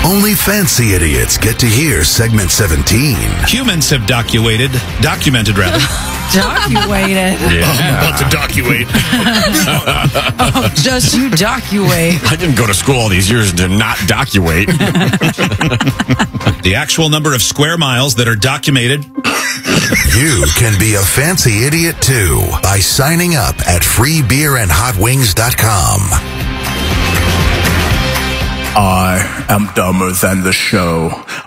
Only fancy idiots get to hear segment 17. Humans have documented rather. Documented. Yeah. About to document. Oh, just you document. I didn't go to school all these years to not document. The actual number of square miles that are documented. You can be a fancy idiot too by signing up at freebeerandhotwings.com. I am dumber than the show.